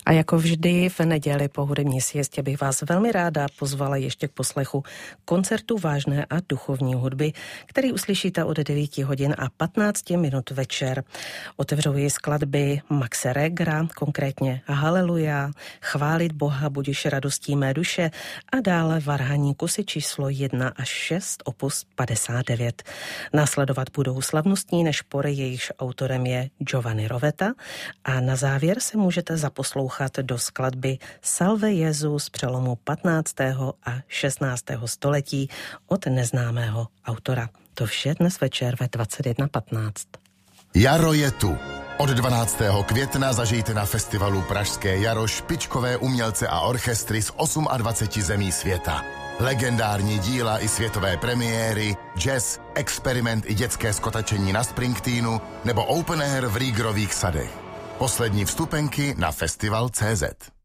A jako vždy v neděli po hudební siestě bych vás velmi ráda pozvala ještě k poslechu koncertu vážné a duchovní hudby, který uslyšíte od 9 hodin a 15 minut večer. Otevřou jej skladby Maxe Regera, konkrétně Haleluja, Chválit Boha budiš radostí mé duše a dále varhaní kusy číslo 1 až 6, opus 59. Následovat budou slavnostní nešpory, jejichž autorem je Giovanni Rovetta, a na závěr se můžete zaposlouchat do skladby Salve Jezus z přelomu 15. a 16. století od neznámého autora. To vše dnes večer ve 21:15. Jaro je tu. Od 12. května zažijte na festivalu Pražské jaro špičkové umělce a orchestry z 28 zemí světa. Legendární díla i světové premiéry, jazz, experiment i dětské skotačení na Springsteenu nebo open air v Rígrových sadech. Poslední vstupenky na festival.cz.